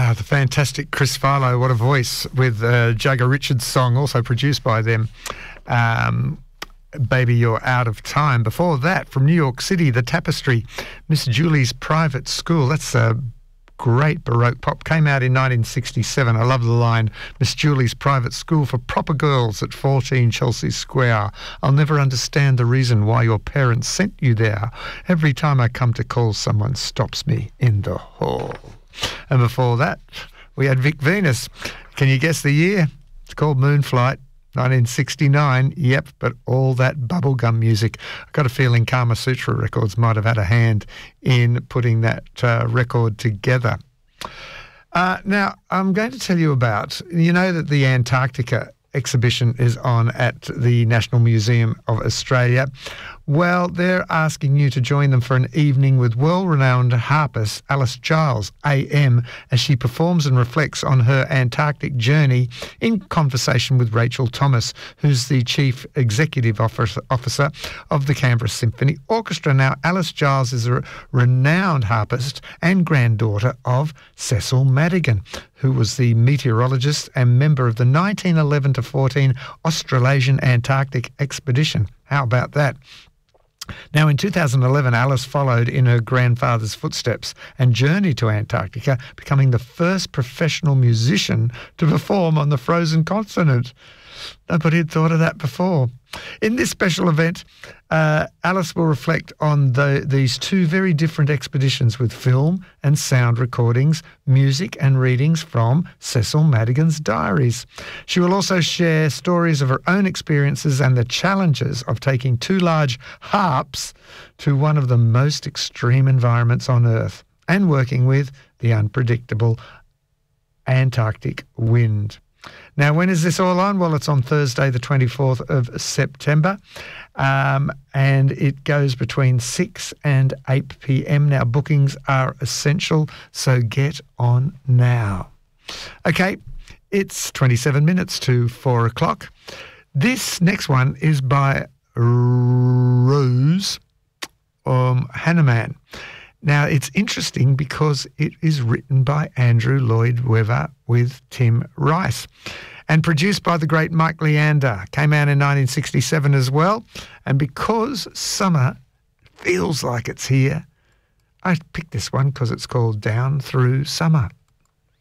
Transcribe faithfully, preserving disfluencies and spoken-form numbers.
Ah, the fantastic Chris Farlow, what a voice, with uh, Jagger Richards' song, also produced by them, um, Baby You're Out of Time. Before that, from New York City, The Tapestry, Miss Julie's Private School. That's a great Baroque pop. Came out in nineteen sixty-seven. I love the line, Miss Julie's Private School for Proper Girls at fourteen Chelsea Square. I'll never understand the reason why your parents sent you there. Every time I come to call, someone stops me in the hall. And before that, we had Vic Venus. Can you guess the year? It's called Moonflight. nineteen sixty-nine, yep, but all that bubblegum music. I've got a feeling Kama Sutra Records might have had a hand in putting that uh, record together. Uh, now, I'm going to tell you about, you know that the Antarctica exhibition is on at the National Museum of Australia. Well, they're asking you to join them for an evening with world-renowned harpist Alice Giles, A M, as she performs and reflects on her Antarctic journey in conversation with Rachel Thomas, who's the Chief Executive Officer of the Canberra Symphony Orchestra. Now, Alice Giles is a renowned harpist and granddaughter of Cecil Madigan, who was the meteorologist and member of the nineteen eleven to fourteen Australasian Antarctic Expedition. How about that? Now, in two thousand eleven, Alice followed in her grandfather's footsteps and journeyed to Antarctica, becoming the first professional musician to perform on the frozen continent. Nobody had thought of that before. In this special event, uh, Alice will reflect on the, these two very different expeditions with film and sound recordings, music and readings from Cecil Madigan's diaries. She will also share stories of her own experiences and the challenges of taking two large harps to one of the most extreme environments on Earth and working with the unpredictable Antarctic wind. Now, when is this all on? Well, it's on Thursday, the twenty-fourth of September, um, and it goes between six and eight p.m. Now, bookings are essential, so get on now. Okay, it's twenty-seven minutes to four o'clock. This next one is by Rose um, Hanneman. Now, it's interesting because it is written by Andrew Lloyd Webber with Tim Rice and produced by the great Mike Leander. Came out in nineteen sixty-seven as well. And because summer feels like it's here, I picked this one because it's called Down Through Summer.